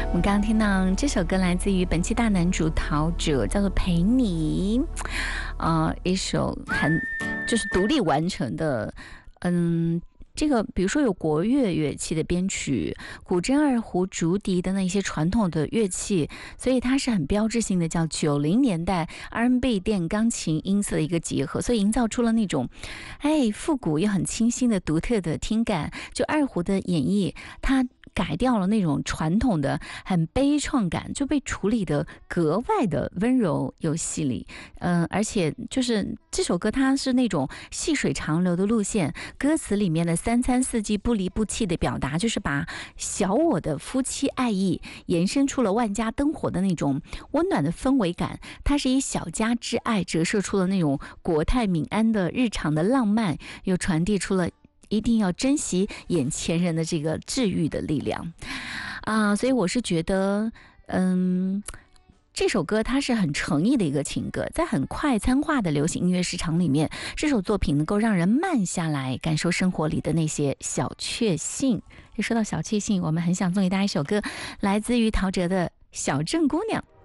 我们刚刚听到这首歌来自于本期大男主陶喆，叫做《陪你》，一首就是独立完成的，这个比如说有国乐乐器的编曲，古筝、二胡、竹笛的那些传统的乐器，所以它是很标志性的，叫90年代 R&B 电钢琴音色的一个结合，所以营造出了那种复古又很清新的独特的听感。就二胡的演绎，它改掉了那种传统的很悲怆感，就被处理的格外的温柔又细腻。而且就是这首歌它是那种细水长流的路线，歌词里面的三餐四季不离不弃的表达，就是把小我的夫妻爱意延伸出了万家灯火的那种温暖的氛围感。它是以小家之爱折射出了那种国泰民安的日常的浪漫，又传递出了一定要珍惜眼前人的这个治愈的力量所以我是觉得这首歌它是很诚意的一个情歌，在很快餐化的流行音乐市场里面，这首作品能够让人慢下来，感受生活里的那些小确幸。一说到小确幸，我们很想送给大家一首歌，来自于陶喆的《小镇姑娘》。